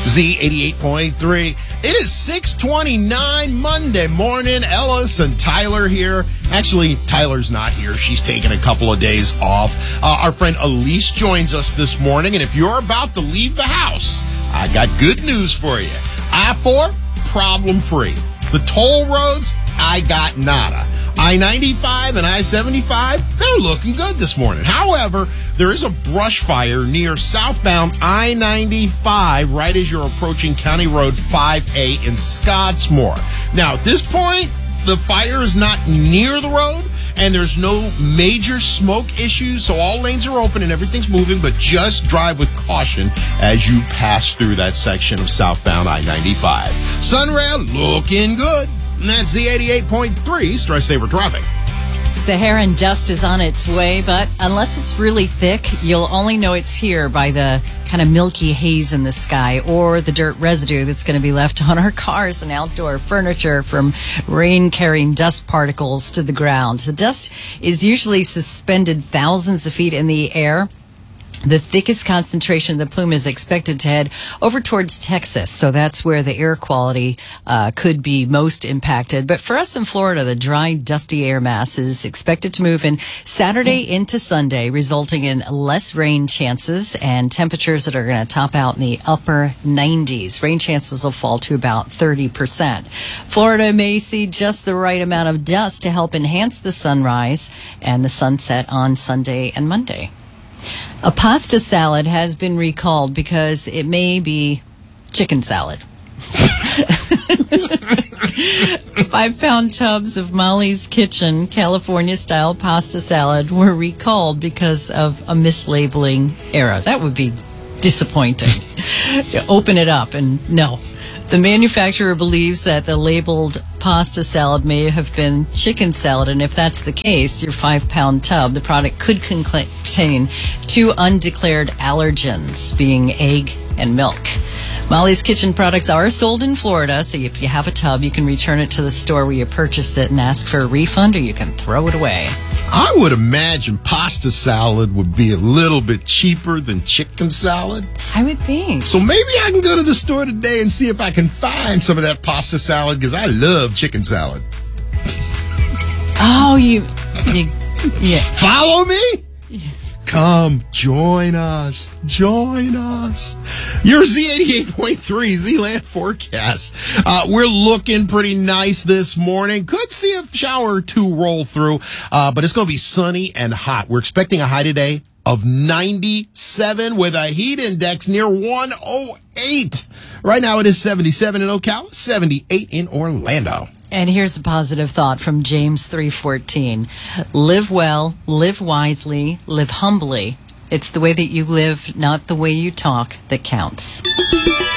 Z88.3. It is 6:29 Monday morning. Ellis and Tyler here. Actually, Tyler's not here. She's taking a couple of days off. Our friend Elise joins us this morning. And if you're about to leave the house, I got good news for you. I-4, problem-free. The toll roads, I got nada. I-95 and I-75, they're looking good this morning. However, there is a brush fire near southbound I-95 right as you're approaching County Road 5A in Scottsmore. Now, at this point, the fire is not near the road, and there's no major smoke issues, so all lanes are open and everything's moving, but just drive with caution as you pass through that section of southbound I-95. Sunrail looking good. And that's Z88.3 Stress Saver Traffic. Saharan dust is on its way, but unless it's really thick, you'll only know it's here by the kind of milky haze in the sky or the dirt residue that's going to be left on our cars and outdoor furniture from rain-carrying dust particles to the ground. The dust is usually suspended thousands of feet in the air. The thickest concentration of the plume is expected to head over towards Texas, so that's where the air quality could be most impacted. But for us in Florida, the dry, dusty air mass is expected to move in Saturday into Sunday, resulting in less rain chances and temperatures that are going to top out in the upper 90s. Rain chances will fall to about 30%. Florida may see just the right amount of dust to help enhance the sunrise and the sunset on Sunday and Monday. A pasta salad has been recalled because it may be chicken salad. 5-pound tubs of Molly's Kitchen California-style pasta salad were recalled because of a mislabeling error. That would be disappointing. Open it up and no. The manufacturer believes that the labeled pasta salad may have been chicken salad, and if that's the case, your 5-pound tub, the product could contain 2 undeclared allergens, being egg and milk. Molly's Kitchen products are sold in Florida, so if you have a tub, you can return it to the store where you purchased it and ask for a refund, or you can throw it away. I would imagine pasta salad would be a little bit cheaper than chicken salad. I would think. So maybe I can go to the store today and see if I can find some of that pasta salad, because I love chicken salad. Oh, yeah. Follow me? Come, join us. Join us. Your Z88.3 Z-Land forecast. We're looking pretty nice this morning. Could see a shower or two roll through, but it's going to be sunny and hot. We're expecting a high today of 97 with a heat index near 108. Right now it is 77 in Ocala, 78 in Orlando. And here's a positive thought from James 3:14. Live well, live wisely, live humbly. It's the way that you live, not the way you talk, that counts.